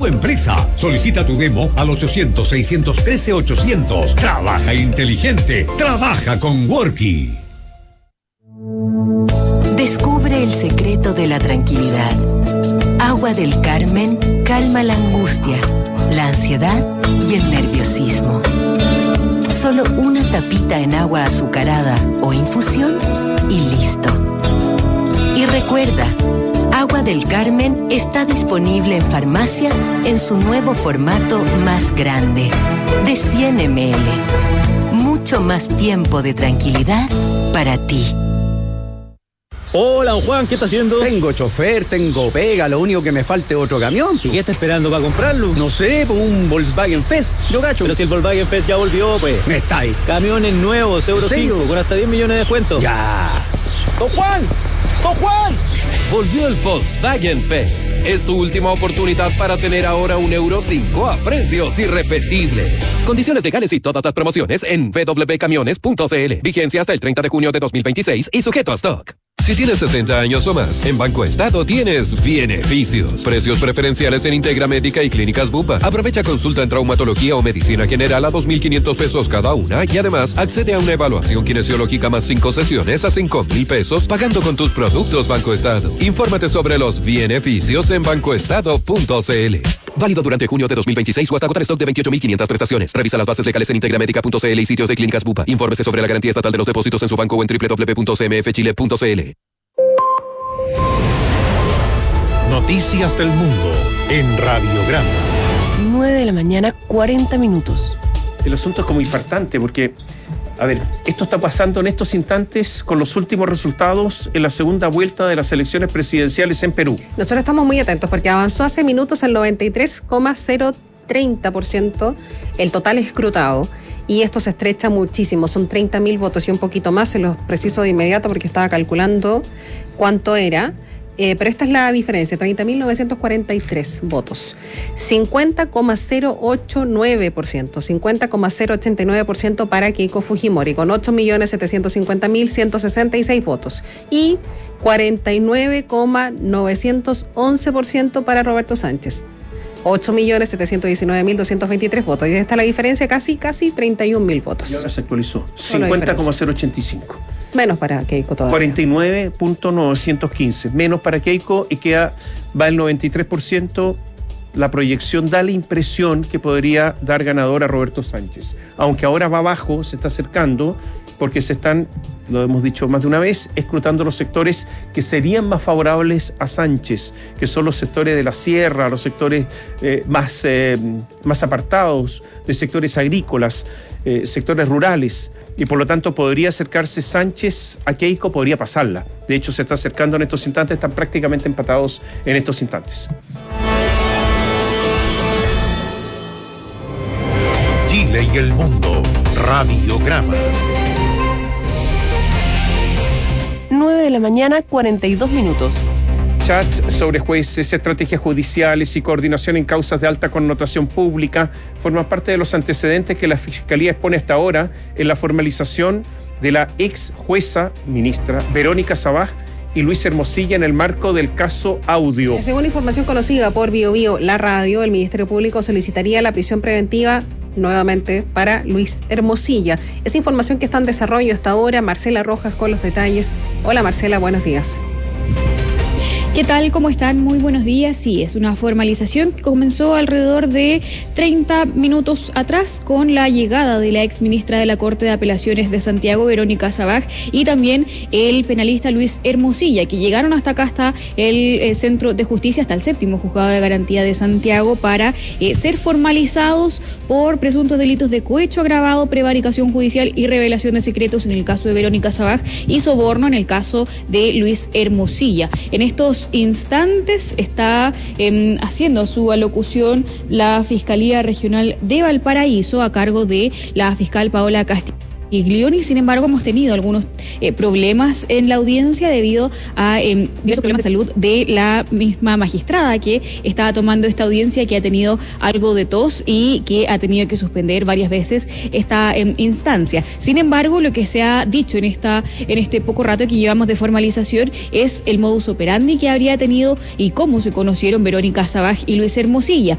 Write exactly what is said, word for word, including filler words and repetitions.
tu empresa. Solicita tu demo al ochocientos, seiscientos trece, ochocientos. Trabaja inteligente. Trabaja con Worky. Descubre el secreto de la tranquilidad. Agua del Carmen calma la angustia, la ansiedad y el nerviosismo. Solo una tapita en agua azucarada o infusión y listo. Y recuerda, Agua del Carmen está disponible en farmacias en su nuevo formato más grande, de cien mililitros. Mucho más tiempo de tranquilidad para ti. Hola, don Juan, ¿qué está haciendo? Tengo chofer, tengo pega, lo único que me falta es otro camión. ¿Y qué está esperando para comprarlo? No sé, pues un Volkswagen Fest, yo gacho. Pero si el Volkswagen Fest ya volvió, pues. Me está ahí. Camiones nuevos, Euro cinco, con hasta diez millones de descuento. Ya. ¡Don Juan! ¡Don Juan! Volvió el Volkswagen Fest. Es tu última oportunidad para tener ahora un Euro cinco a precios irrepetibles. Condiciones legales y todas las promociones en w w w punto camiones punto c l. Vigencia hasta el treinta de junio de dos mil veintiséis y sujeto a stock. Si tienes sesenta años o más, en Banco Estado tienes beneficios. Precios preferenciales en Integra Médica y Clínicas Bupa. Aprovecha consulta en traumatología o medicina general a dos mil quinientos pesos cada una y además accede a una evaluación kinesiológica más cinco sesiones a cinco mil pesos pagando con tus productos Banco Estado. Infórmate sobre los beneficios en banco estado punto c l. Válido durante junio de dos mil veintiséis o hasta agotar stock de veintiocho mil quinientas prestaciones. Revisa las bases legales en integramédica punto c l y sitios de Clínicas Bupa. Infórmese sobre la garantía estatal de los depósitos en su banco o en w w w punto c m f chile punto c l. Noticias del mundo en Radiograma. nueve de la mañana, cuarenta minutos. El asunto es como impactante porque, a ver, esto está pasando en estos instantes con los últimos resultados en la segunda vuelta de las elecciones presidenciales en Perú. Nosotros estamos muy atentos porque avanzó hace minutos al noventa y tres coma cero treinta por ciento el total escrutado. Y esto se estrecha muchísimo, son treinta mil votos y un poquito más, se los preciso de inmediato porque estaba calculando cuánto era. Eh, pero esta es la diferencia, treinta mil novecientos cuarenta y tres votos. cincuenta coma cero ochenta y nueve por ciento, cincuenta coma cero ochenta y nueve por ciento para Keiko Fujimori, con ocho millones setecientos cincuenta mil ciento sesenta y seis votos. Y cuarenta y nueve coma novecientos once por ciento para Roberto Sánchez. ocho millones setecientos diecinueve mil doscientos veintitrés votos. Y está la diferencia, casi, casi treinta y un mil votos. Y ahora se actualizó, cincuenta coma cero ochenta y cinco. Menos para Keiko todavía. cuarenta y nueve punto novecientos quince. Menos para Keiko y queda, va el noventa y tres por ciento. La proyección da la impresión que podría dar ganador a Roberto Sánchez. Aunque ahora va abajo, se está acercando, porque se están, lo hemos dicho más de una vez, escrutando los sectores que serían más favorables a Sánchez, que son los sectores de la sierra, los sectores eh, más, eh, más apartados, de sectores agrícolas, eh, sectores rurales, y por lo tanto podría acercarse Sánchez a Keiko, podría pasarla. De hecho, se está acercando en estos instantes, están prácticamente empatados en estos instantes. Chile y el mundo. Radiograma. nueve de la mañana, cuarenta y dos minutos. Chats sobre jueces, estrategias judiciales y coordinación en causas de alta connotación pública forman parte de los antecedentes que la Fiscalía expone hasta ahora en la formalización de la ex jueza ministra Verónica Sabaj y Luis Hermosilla en el marco del caso Audio. Según información conocida por Bio Bio, la radio, el Ministerio Público solicitaría la prisión preventiva nuevamente para Luis Hermosilla. Esa información que está en desarrollo hasta ahora, Marcela Rojas con los detalles. Hola Marcela, buenos días. ¿Qué tal? ¿Cómo están? Muy buenos días. Sí, es una formalización que comenzó alrededor de treinta minutos atrás con la llegada de la exministra de la Corte de Apelaciones de Santiago, Verónica Sabaj, y también el penalista Luis Hermosilla, que llegaron hasta acá, hasta el eh, Centro de Justicia, hasta el séptimo Juzgado de Garantía de Santiago, para eh, ser formalizados por presuntos delitos de cohecho agravado, prevaricación judicial y revelación de secretos en el caso de Verónica Sabaj y soborno en el caso de Luis Hermosilla. En estos instantes está eh, haciendo su alocución la Fiscalía Regional de Valparaíso a cargo de la fiscal Paola Castillo Glioni. Sin embargo, hemos tenido algunos eh, problemas en la audiencia debido a eh, diversos problemas de salud de la misma magistrada que estaba tomando esta audiencia, que ha tenido algo de tos y que ha tenido que suspender varias veces esta eh, instancia. Sin embargo, lo que se ha dicho en esta en este poco rato que llevamos de formalización es el modus operandi que habría tenido y cómo se conocieron Verónica Sabaj y Luis Hermosilla.